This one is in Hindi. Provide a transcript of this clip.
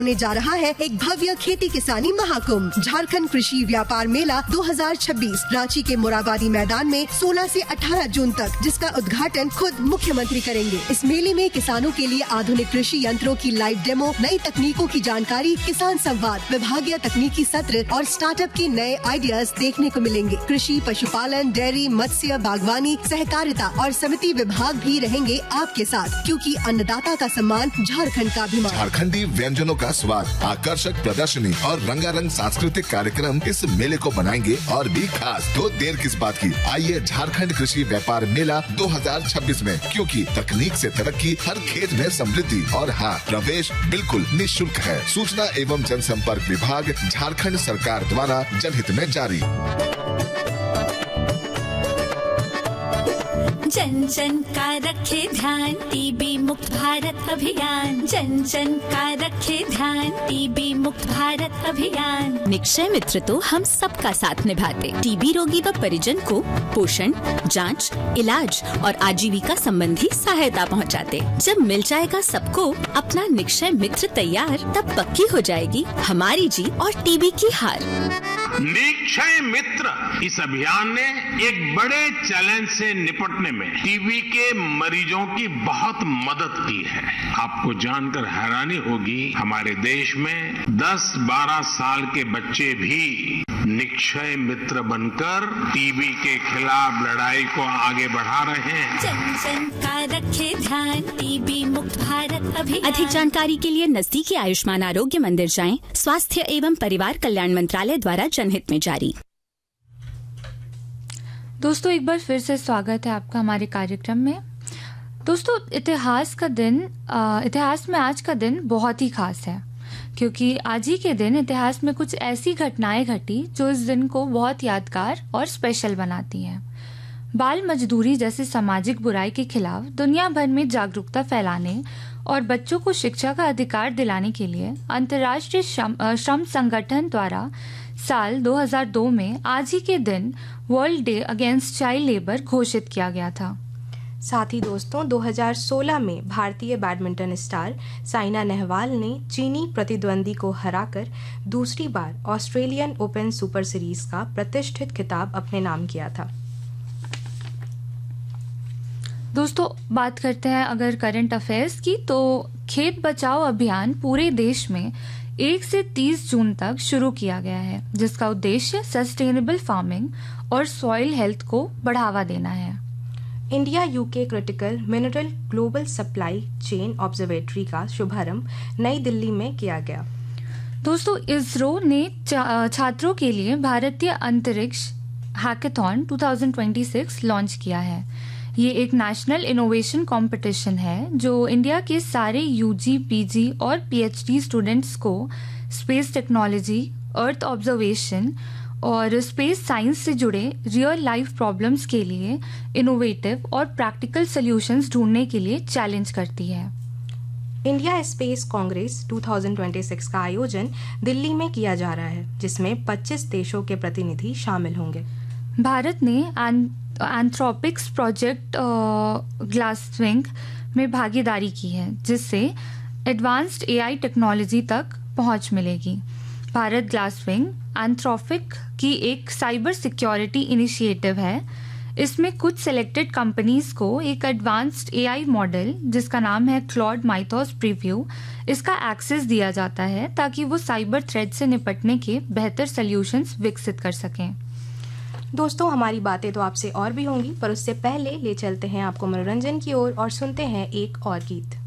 होने जा रहा है एक भव्य खेती किसानी महाकुंभ झारखंड कृषि व्यापार मेला 2026 रांची के मोराबादी मैदान में 16 से 18 जून तक, जिसका उद्घाटन खुद मुख्यमंत्री करेंगे। इस मेले में किसानों के लिए आधुनिक कृषि यंत्रों की लाइव डेमो, नई तकनीकों की जानकारी, किसान संवाद, विभागीय तकनीकी सत्र और स्टार्टअप के नए आइडियाज देखने को मिलेंगे। कृषि, पशुपालन, डेयरी, मत्स्य, बागवानी, सहकारिता और समिति विभाग भी रहेंगे आपके साथ, क्योंकि अन्नदाता का सम्मान झारखंड का अभिमान। झारखंडी व्यंजनों का स्वाद, आकर्षक प्रदर्शनी और रंगारंग सांस्कृतिक कार्यक्रम इस मेले को बनाएंगे और भी खास। तो देर किस बात की, आइए झारखंड कृषि व्यापार मेला 2026 में, क्योंकि तकनीक से तरक्की, हर खेत में समृद्धि और हाँ, प्रवेश बिल्कुल निःशुल्क है। सूचना एवं जनसंपर्क विभाग झारखंड सरकार द्वारा जनहित में जारी। जन जन का रखे ध्यान, टीबी मुक्त भारत अभियान। जन जन का रखे ध्यान, टीबी मुक्त भारत अभियान। निक्षय मित्र तो हम सबका साथ निभाते, टीबी रोगी व परिजन को पोषण, जांच, इलाज और आजीविका संबंधी सहायता पहुंचाते। जब मिल जाएगा सबको अपना निक्षय मित्र तैयार, तब पक्की हो जाएगी हमारी जीत और टीबी की हार। निक्षय मित्र इस अभियान ने एक बड़े चैलेंज से निपटने में टीबी के मरीजों की बहुत मदद की है। आपको जानकर हैरानी होगी, हमारे देश में 10-12 साल के बच्चे भी निक्षय मित्र बनकर टीबी के खिलाफ लड़ाई को आगे बढ़ा रहे हैं। जन जन का रखे ध्यान, टीबी मुक्त भारत अभियान। अधिक जानकारी के लिए नजदीकी आयुष्मान आरोग्य मंदिर जाएं। स्वास्थ्य एवं परिवार कल्याण मंत्रालय द्वारा जनहित में जारी। दोस्तों, एक बार फिर से स्वागत है आपका हमारे कार्यक्रम में। दोस्तों, इतिहास में आज का दिन बहुत ही खास है, क्योंकि आज ही के दिन इतिहास में कुछ ऐसी घटनाएं घटी जो इस दिन को बहुत यादगार और स्पेशल बनाती हैं। बाल मजदूरी जैसी सामाजिक बुराई के खिलाफ दुनिया भर में जागरूकता फैलाने और बच्चों को शिक्षा का अधिकार दिलाने के लिए अंतर्राष्ट्रीय श्रम संगठन द्वारा साल 2002 में आज ही के दिन world day against child labour घोषित किया गया था। साथ ही दोस्तों, 2016 में भारतीय बैडमिंटन स्टार साइना नेहवाल ने चीनी प्रतिद्वंदी को हराकर दूसरी बार ऑस्ट्रेलियन ओपन सुपर सीरीज का प्रतिष्ठित खिताब अपने नाम किया था। दोस्तों, बात करते हैं अगर करंट अफेयर्स की, तो खेत बचाओ अभियान पूरे देश में 1 से 30 जून तक शुरू किया गया है, जिसका उद्देश्य सस्टेनेबल फार्मिंग और सॉइल हेल्थ को बढ़ावा देना है। India UK critical mineral global supply chain observatory का शुभारंभ नई दिल्ली में किया गया। दोस्तों, इसरो ने छात्रों के लिए भारतीय अंतरिक्ष हैकेथॉन 2026 लॉन्च किया है। ये एक नेशनल इनोवेशन कंपटीशन है जो इंडिया के सारे यूजी, पीजी और पीएचडी स्टूडेंट्स को स्पेस टेक्नोलॉजी, अर्थ ऑब्जर्वेशन और स्पेस साइंस से जुड़े रियल लाइफ प्रॉब्लम्स के लिए इनोवेटिव और प्रैक्टिकल सॉल्यूशंस ढूंढने के लिए चैलेंज करती है। इंडिया स्पेस कांग्रेस 2026 का आयोजन दिल्ली में किया जा रहा है, जिसमें 25 देशों के प्रतिनिधि शामिल होंगे। भारत ने एंथ्रोपिक्स प्रोजेक्ट ग्लासविंग में भागीदारी की है, जिससे एडवांस्ड एआई टेक्नोलॉजी तक पहुंच मिलेगी। भारत ग्लासविंग एंथ्रोपिक की एक साइबर सिक्योरिटी इनिशिएटिव है। इसमें कुछ सिलेक्टेड कंपनीज को एक एडवांस्ड एआई मॉडल, जिसका नाम है क्लॉड माइथोस प्रीव्यू, इसका एक्सेस दिया जाता है ताकि वो साइबर थ्रेट से निपटने के बेहतर सॉल्यूशंस विकसित कर सकें। दोस्तों, हमारी बातें तो आपसे और भी होंगी, पर उससे पहले ले चलते हैं आपको मनोरंजन की ओर और सुनते हैं एक और गीत।